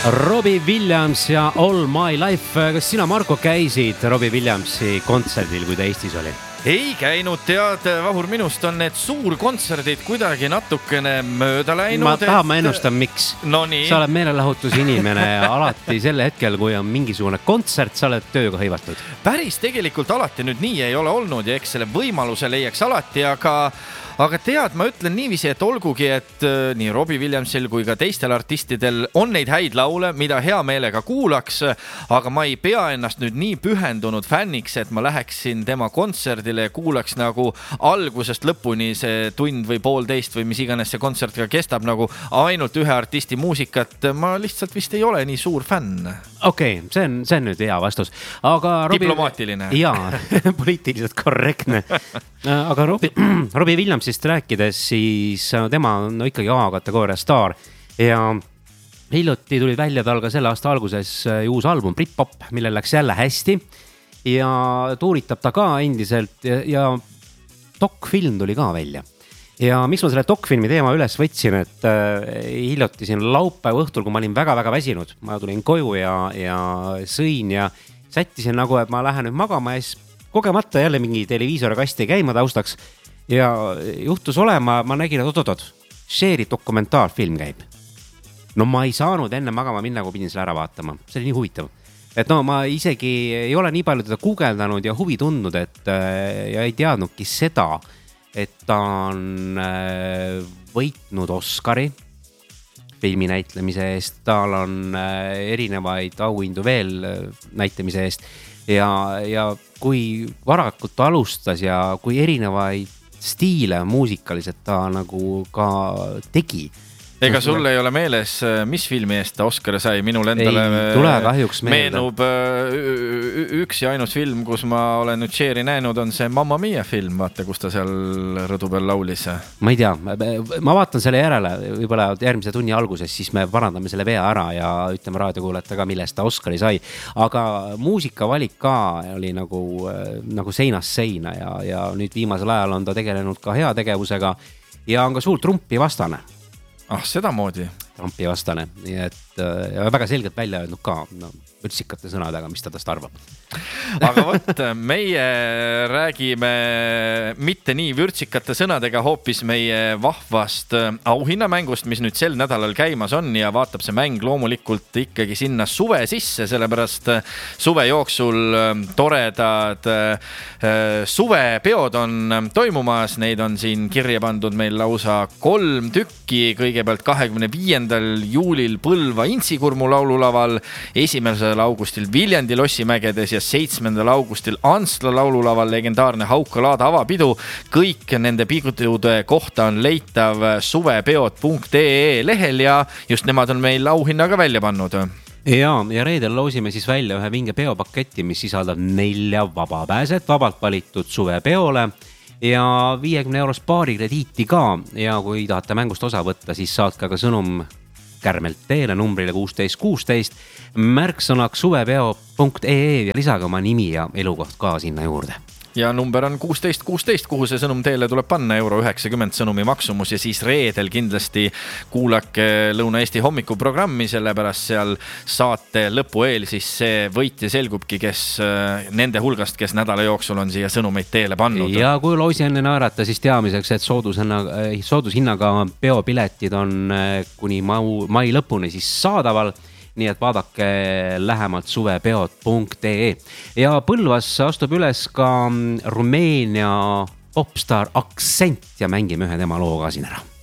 Robbie Williams ja All My Life. Kas sina, Marko, käisid Robbie Williamsi kontserdil, kui ta Eestis oli? Ei käinud, tead, Vahur, minust on need suurkontserdid kuidagi natukene mööda läinud. Ma ennustan, miks. No nii. Sa oled meelelahutusinimene ja alati selle hetkel, kui on mingisugune kontsert, sa oled tööga hõivatud. Päris tegelikult alati nüüd nii ei ole olnud ja eks selle võimaluse leiaks alati, aga tead, ma ütlen niiviisi, et olgugi, et nii Robbie Williamsil kui ka teistel artistidel on neid häid laule, mida hea meelega kuulaks, aga ma ei pea ennast nüüd nii pühendunud fänniks, et ma läheksin tema kontserdile ja kuulaks nagu algusest lõpuni see tund või poolteist või mis iganes see kontsert ka kestab nagu ainult ühe artisti muusikat. Ma lihtsalt vist ei ole nii suur fänn. Okei, see on nüüd hea vastus. Aga diplomaatiline. Jaa, poliitiliselt korrektne. Aga Robbie Williamsist rääkides, siis tema on ikkagi A-kategooria staar ja hiljuti tuli välja tal ka selle aasta alguses uus album Britpop, millel läks jälle hästi ja tuuritab ta ka endiselt ja dokfilm tuli ka välja. Ja miks ma selle dokfilmi teema üles võtsin, et hiljuti siin laupäeva õhtul, kui ma olin väga-väga väsinud, ma tulin koju ja sõin ja sättisin nagu, et ma lähen nüüd magama ja siis kogemata jälle mingi televiisorikasti käima taustaks ja juhtus olema, ma nägin, et oot, Sheri dokumentaalfilm käib. No ma ei saanud enne magama minna, kui pidin selle ära vaatama. See oli nii huvitav. Et no ma isegi ei ole nii palju teda guugeldanud ja huvi tundnud, ja ei teadnudki seda, et ta on võitnud Oscari filmi näitlemise eest, tal on erinevaid auhindu veel näitlemise eest ja kui varakult alustas ja kui erinevaid stiile muusikaliselt ta nagu ka tegi. Ega sul ei ole meeles, mis filmi eest ta Oscari sai? Minul endale tule kahjuks meenub üks ja ainus film, kus ma olen nüüd Sheri näinud, on see Mamma Mia film, vaata, kus ta seal rõdu peal laulis. Ma ei tea, ma vaatan selle järele, võib-olla järgmise tunni alguses, siis me parandame selle vea ära ja ütleme raadiokuulajate ka, millest ta Oscari sai. Aga muusikavalik ka oli nagu seinast seina ja nüüd viimasel ajal on ta tegelenud ka heategevusega ja on ka suur Trumpi vastane. Seda moodi. Trumpi vastane, nii et väga selgelt välja öelnud ka vürtsikate sõnadega, mis ta tast arvab. Aga võt, meie räägime mitte nii vürtsikate sõnadega, hoopis meie vahvast auhinnamängust, mis nüüd sel nädalal käimas on ja vaatab see mäng loomulikult ikkagi sinna suve sisse, sellepärast suve jooksul toredad suvepeod on toimumas, neid on siin kirja pandud meil lausa 3 tükki, kõigepealt 25. juulil Põlva Intsikurmu laululaval, 1. augustil Viljandi Lossimägedes ja 7. augustil Antsla laululaval legendaarne Haukalaada avapidu. Kõik nende pidude kohta on leitav suvepeod.ee lehel ja just nemad on meil auhinnaga välja pannud. Ja reedel loosime siis välja ühe vinge peopaketi, mis sisaldab 4 vabapääset vabalt valitud suvepeole ja 50 € baarikrediiti ka ja kui tahate mängust osa võtta, siis saatke ka sõnum Kärmelt teele numbrile 1616, märksõnaks suvepeo.ee ja lisaga oma nimi ja elukoht ka sinna juurde. Ja number on 1616, kuhu see sõnum teele tuleb panna, €90 sõnumi maksumus ja siis reedel kindlasti kuulake Lõuna-Eesti hommikuprogrammi, sellepärast seal saate lõpu eel siis see võitja selgubki, kes nende hulgast, kes nädala jooksul on siia sõnumeid teele pannud. Ja kui loosi enne naerata, siis teamiseks, et soodushinnaga peopiletid on kuni mai lõpuni siis saadaval. Nii et vaadake lähemalt suvepeod.ee ja Põlvas astub üles ka Rumeenia popstar Accent ja mängime ühe tema loo ka siin ära.